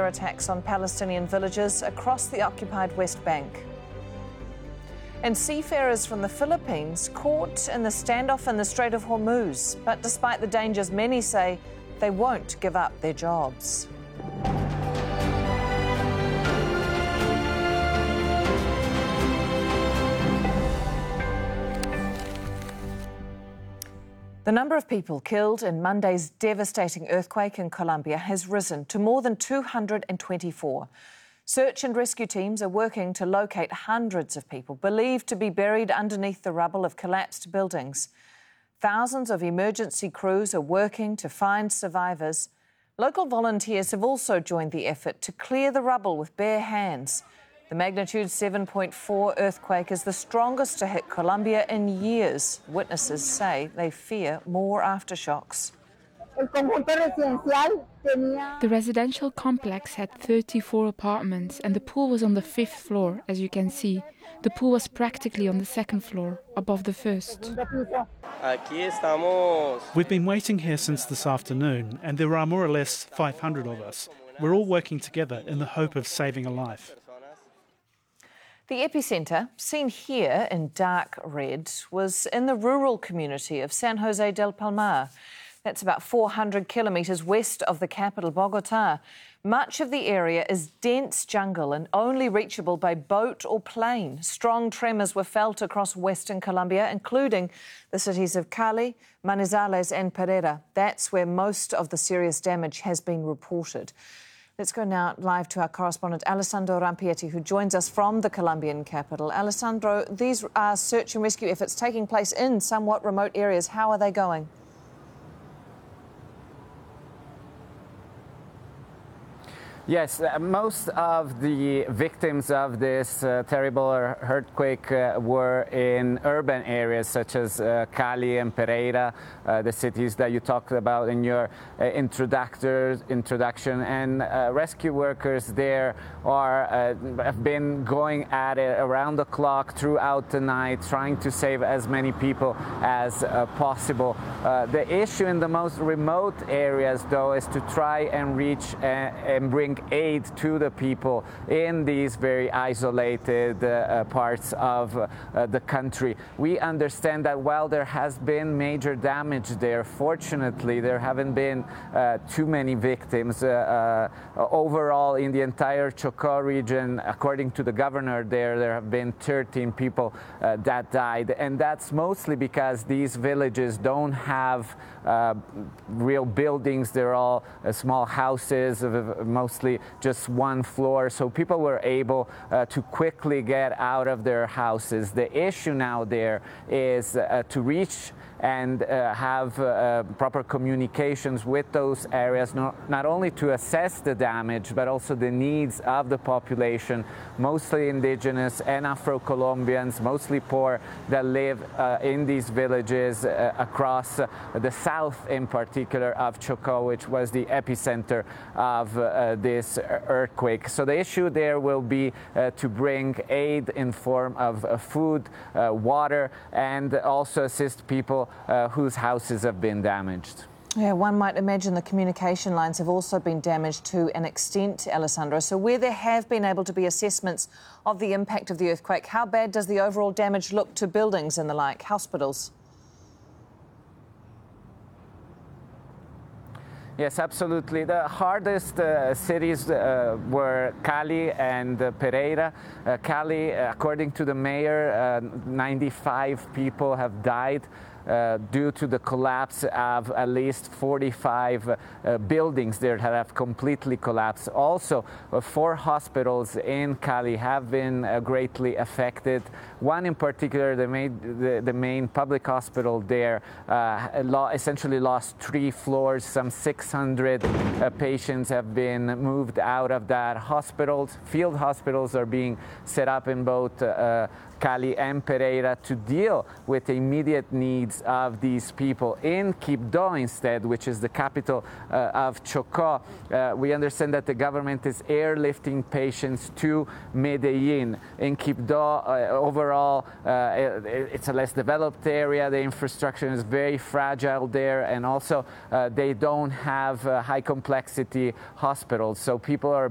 rocket-to-air attacks on Palestinian villages across the occupied West Bank. And seafarers from the Philippines caught in the standoff in the Strait of Hormuz. But despite the dangers, many say they won't give up their jobs. The number of people killed in Monday's devastating earthquake in Colombia has risen to more than 224. Search and rescue teams are working to locate hundreds of people believed to be buried underneath the rubble of collapsed buildings. Thousands of emergency crews are working to find survivors. Local volunteers have also joined the effort to clear the rubble with bare hands. The magnitude 7.4 earthquake is the strongest to hit Colombia in years. Witnesses say they fear more aftershocks. The residential complex had 34 apartments and the pool was on the 5th floor, as you can see. The pool was practically on the 2nd floor, above the first. We've been waiting here since this afternoon and there are more or less 500 of us. We're all working together in the hope of saving a life. The epicentre, seen here in dark red, was in the rural community of San Jose del Palmar. That's about 400 kilometres west of the capital, Bogotá. Much of the area is dense jungle and only reachable by boat or plane. Strong tremors were felt across western Colombia, including the cities of Cali, Manizales and Pereira. That's where most of the serious damage has been reported. Let's go now live to our correspondent, Alessandro Rampietti, who joins us from the Colombian capital. Alessandro, these are search and rescue efforts taking place in somewhat remote areas. How are they going? Yes, most of the victims of this terrible earthquake were in urban areas such as Cali and Pereira, the cities that you talked about in your introduction. And rescue workers there have been going at it around the clock throughout the night, trying to save as many people as possible. The issue in the most remote areas, though, is to try and reach and bring aid to the people in these very isolated parts of the country. We understand that while there has been major damage there, fortunately there haven't been too many victims. Overall, in the entire Chocó region, according to the governor there have been 13 people that died, and that's mostly because these villages don't have real buildings. They're all small houses, mostly just one floor, so people were able to quickly get out of their houses. The issue now there is to reach and have proper communications with those areas, not only to assess the damage, but also the needs of the population, mostly indigenous and Afro-Colombians, mostly poor, that live in these villages across the south, in particular, of Chocó, which was the epicenter of this earthquake. So the issue there will be to bring aid in form of food, water, and also assist people whose houses have been damaged. Yeah, one might imagine the communication lines have also been damaged to an extent, Alessandro. So where there have been able to be assessments of the impact of the earthquake, how bad does the overall damage look to buildings and the like, hospitals? Yes, absolutely. The hardest cities were Cali and Pereira. Cali, according to the mayor, 95 people have died due to the collapse of at least 45 buildings there that have completely collapsed. Also, 4 hospitals in Cali have been greatly affected. One in particular, the main public hospital there, essentially lost 3 floors. Some 600 patients have been moved out of that hospital. Field hospitals are being set up in both Cali and Pereira to deal with the immediate needs of these people. In Quibdó instead, which is the capital of Chocó, we understand that the government is airlifting patients to Medellin. In Quibdó, overall, it's a less developed area. The infrastructure is very fragile there, and also they don't have high complexity hospitals. So people are